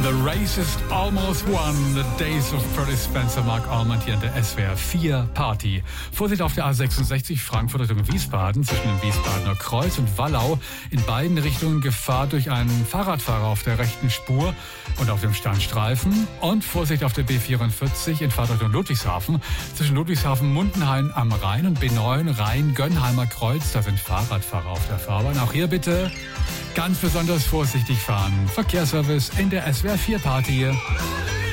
The race is almost won. The days of Freddie Spencer, Mark Almond hier in der SWR 4 Party. Vorsicht auf der A66 Frankfurt Richtung Wiesbaden zwischen dem Wiesbadener Kreuz und Wallau. In beiden Richtungen Gefahr durch einen Fahrradfahrer auf der rechten Spur und auf dem Standstreifen. Und Vorsicht auf der B44 in Fahrtrichtung Ludwigshafen zwischen Ludwigshafen-Mundenhain am Rhein und B9 Rhein-Gönnheimer Kreuz. Da sind Fahrradfahrer auf der Fahrbahn. Auch hier bitte ganz besonders vorsichtig fahren. Verkehrsservice in der SWR 4 Party.